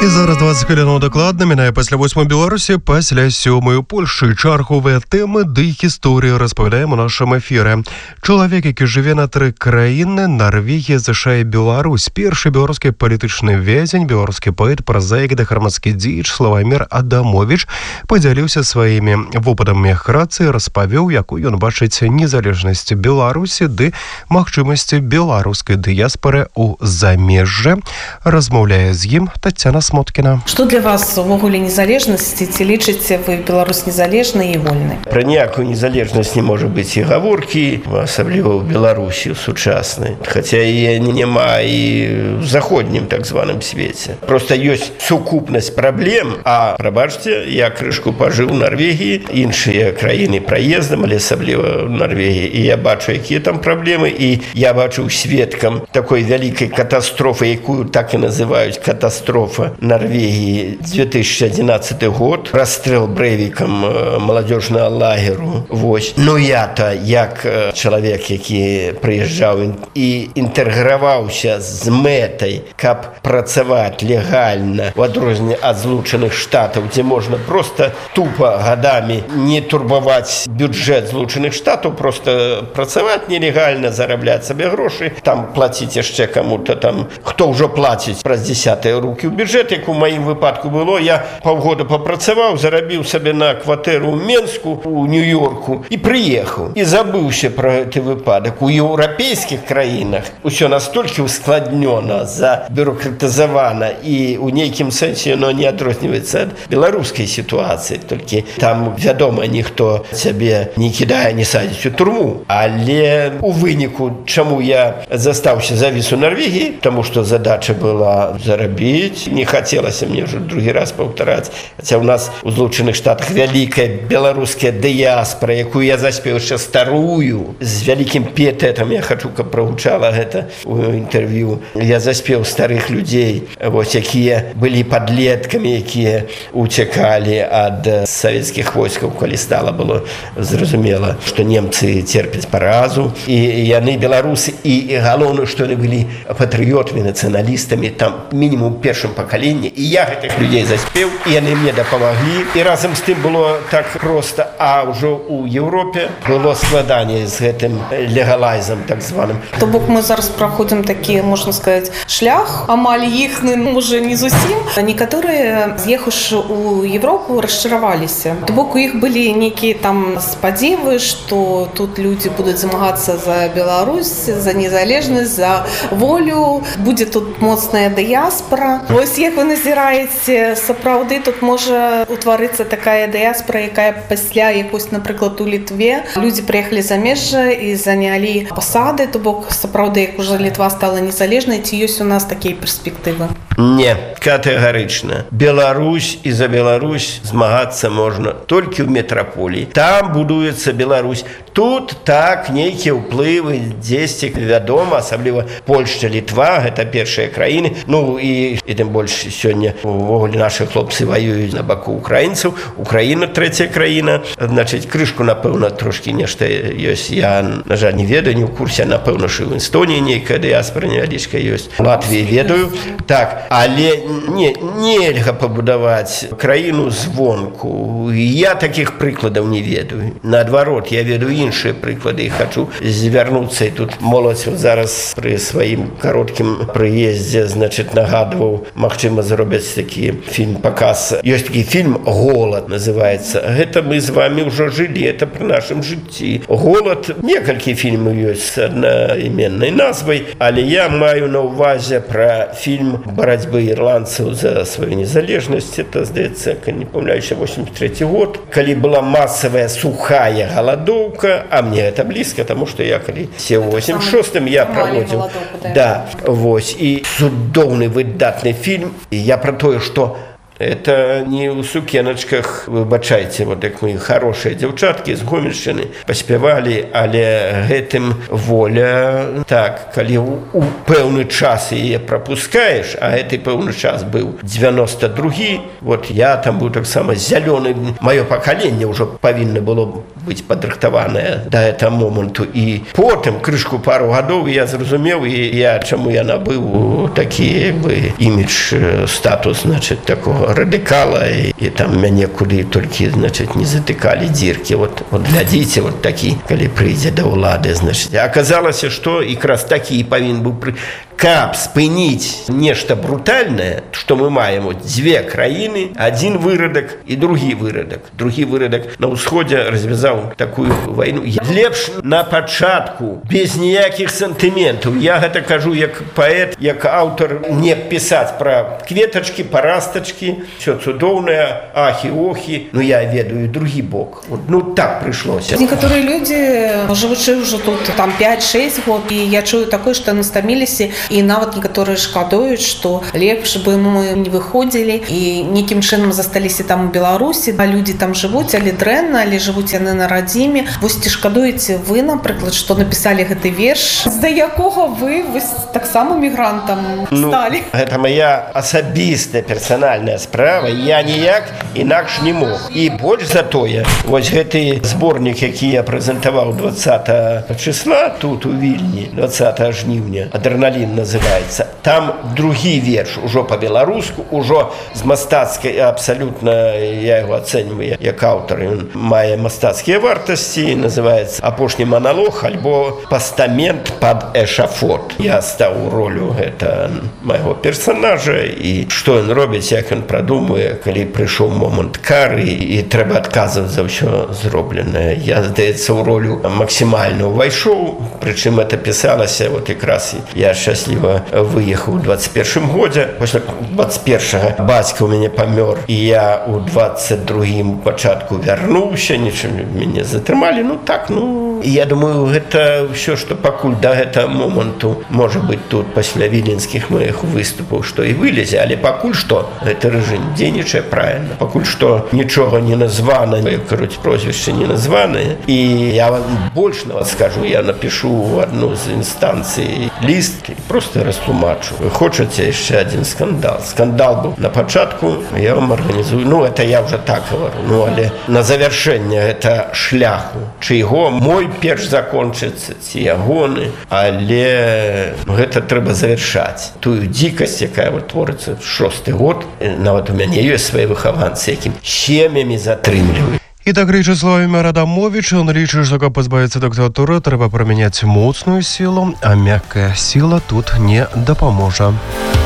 І зараз 20 хвилин докладно минає після 8 Білорусі, після 7 Польщі. Чаргові теми, де їх історію розповідаємо в нашому ефірі. Чоловік, який живе на 3 країни – Норвегія, США і Білорусь. Перший білоруський політичний в'язень, білоруський поет, прозаїк та громадський діяч Славомір Адамович поділився своїми випадами міграції, розповів, яку він бачить незалежність Білорусі, де можливості білоруської діаспори у заміжжі. Розмовляє з ним Тетяна Смоткіна. Что для вас в огуле незалежности? Ці лічыце вы Беларусь незалежнай і вольнай? Про ніяку незалежність не може бути і гаворки, особливо в Білорусі сучасній. Хоча її нема і в заходнім так званому світі. Просто є сукупність проблем, а, пробачте, я кришку пожив в Норвегії, інші країни проїздом, але особливо в Норвегії, і я бачу, які там проблеми, і я бачу свідком такої великої катастрофи, яку так і називають катастрофа Норвегии, 2011 год, расстрел Брейвиком молодежного лагеру. Ось. Ну я-то, як чоловік, який приїжджав і інтегрувався з метою, щоб працювати легально, в відрізняні від Злучених Штатів, де можна просто тупо годами не турбувати бюджет Злучених Штатів, просто працювати нелегально, заробляти собі гроші, там платити ще кому-то, там, хто вже платить, про 10 руки в бюджет, як у моїм випадку було, я півгода попрацював, заробив собі на квартиру в Мінську, у Нью-Йорку і приїхав. І забувся про цей випадок. У європейських країнах усе настільки ускладнено, забюрократизовано і у неким сенсі воно не відрізняється від білоруської ситуації. Тільки там, відомо, ніхто себе не кидає, не садить у тюрму. Але у виніку, чому я застався завіс у Норвегії, тому що задача була заробити, не хотелось мне уже другий раз повторять. Хотя у нас у Злучених Штатах великая белорусская диаспора, яку я заспел ще старую. З великим піететом, я хочу, каб прогучала гэта у інтерв'ю. Я заспел старых людей, вот, які были подлетками, які утекали от советских войсков, коли стало было зразумело, что немцы терпят поразу. И яны белорусы, и головне, что они были патриотами, националистами, там минимум першим поколінні, і я гэтых людей заспеў, і яны мне дапамаглі, і разам з тым было так просто, а ўжо у Європі было складанне з гэтым легалайзом так званым. То бок мы зараз праходзім такі, можна сказаць, шлях, амаль іхны, можа не зусім. Некаторыя, з'ехаўшы у Європу, расчараваліся. То бок у іх былі нейкія там спадзевы, што тут людзі будуць замагацца за Беларусь, за незалежнасць, за волю, будзе тут моцная дыяспара. Ось як ви назіраєте, сапраўды тут може утваритися така діаспора, яка після якось, наприклад, у Литві люди приїхали за межі і зайняли посади, то бок сапраўды, як уже Литва стала незалежною, ці є у нас такі перспективи? Не, категорично. Беларусь і за Беларусь змагацца можна толькі в метрополії. Там будуецца Беларусь. Тут так нейкія ўплывы дзесьці вядома, асабліва Польшча, Літва, гэта першыя краіны. Ну і тым больш сёння увогуле нашы хлопцы ваююць на баку украінцаў. Украіна трэцяя краіна. Значыць, крышку, напэўна, трошкі нешта ёсць. Я, на жаль, не ведаю, не ў курсе, напэўна, што ў Эстоніі нейкая дыяспара невялічкая ёсць. Латвіі ведаю. Так, але нельга пабудаваць краіну звонку. Я такіх прыкладаў не ведаю. Наадварот, я ведаю іншыя прыклады і хачу звярнуцца. І тут моладзь зараз пры сваім кароткім прыездзе, значыць, нагадваў, магчыма, зробяць такі фільм-паказ. Ёсць такі фільм «Голад» называецца. Гэта мы з вами ўжо жылі, это пры нашым жыцці. «Голад», некалькі фільмаў ёсць з аднайменнай назвай, але я маю на ўвазе пра фільм барацьбы ірландцаў за сваю незалежнасць. Это, здаецца, не памятаю, 83 год, калі была масавая сухая галадоўка, а мне это блізка, таму што я калі сеў у 86-м, я праводзіў. Да, вось, і цудоўны выдатны фільм. Я пра тое, што Это не ў сукеначках, выбачайце, вот як мы хорошыя дзяўчаткі з Гомельшчыны паспявалі, але гэтым воля. Так, калі у пэўны час яе прапускаеш, а гэты пэўны час быў 92-й, вот я там быў таксама зялёны, маё пакаленне ўжо павінна было быць падрыхтаванае да гэтага моманту, і потым крышку пару гадоў я зразумеў, і я чаму я набыў такі бы імідж, статус, значит, такого радикала, и там мяне куды толькі, значит, не затыкалі дзіркі. Вот глядзіце, вот такі, калі прыйдзе да ўлады, значит. Аказалася, што якраз такі павінен быў каб спыніць нешта брутальнае, што мы маем вот дзве краіны, адзін вырадак і другі вырадак. Другі вырадак на ўсходзе развязаў такую вайну. Лепш на пачатку, без ніякіх сантыментаў. Я гэта кажу як паэт, як аўтар, не пісаць пра кветачкі, парастачкі, все цудоўнае, ахі-охі. Ну, я ведаю другі бок. Вот, ну, так прыйшлося. Некаторыя людзі, жывучы ўжо тут там 5-6 год, і я чую такое, што яны стаміліся, і нават некаторыя шкадуюць, што лепш бы мы не выходзілі і нейкім чынам засталіся там у Беларусі, а людзі там жывуць, але дрэнна, але жывуць яны на радзіме. Вось ці шкадуеце вы, напрыклад, што напісалі гэты верш, з-за якога вы таксама мігрантам сталі? Ну, гэта моя асабістая персанальная справа, я ніяк інакш не мог. І больш за тое, вось гэты зборнік, які я прэзентаваў 20 числа тут у Вільні, 20 жніўня, «Адреналін» называется. Там другі верш, ужо по-беларуску, ужо з мастацкай, абсолютно я его ацэньваю як аўтар. Ён мае мастацкія вартасці, называется «Апошні маналог» альбо «Пастамент пад эшафот». Я стаў у ролю гэта майго персонажа, і што ён робіць, як ён прадумуе, калі прыйшоў момант кары, і трэба адказваць за ўсё зробленае. Я, здаецца, у ролю максімальна ўвайшоў, прычым это пісалася, вот якраз я шчасліва выехаў у 21 годзе. Пасля 21-го бацька ў мяне памёр, і я у 22-м пачатку вярнуўся, нічым мяне затрымалі. Ну так, ну, і я думаю, гэта ўсё, што пакуль да гэтага моманту можа быць тут пасля віленскіх маіх выступаў, што і вылезе, але пакуль што гэты рэжым дзейнічае правільна. Пакуль што нічога не названа, як кажуць, прозвішча не названае. І я вам больш нават скажу, я напишу ў адну з інстанцый ліст, просто растлумачу. Вы хочаце яшчэ адзін скандал. Скандал быў на пачатку, я вам арганізую. Ну, это я уже так говорю. Ну, але на завяршэнне гэта шляху. Чыйго мой перш закончыцца, ці ягоны, але гэта трэба завяршаць. Тую дзікасць, якая вот творыцца 6-й год, нават у мяне ёсць свае выхаванцы, якім сем'ямі затрымліваюць. І так речі Славімір Адамович, он лічыць, што каб пазбавіцца дыктатуры, трэба прымяняць моцную сілу, а мяккая сіла тут не дапаможа.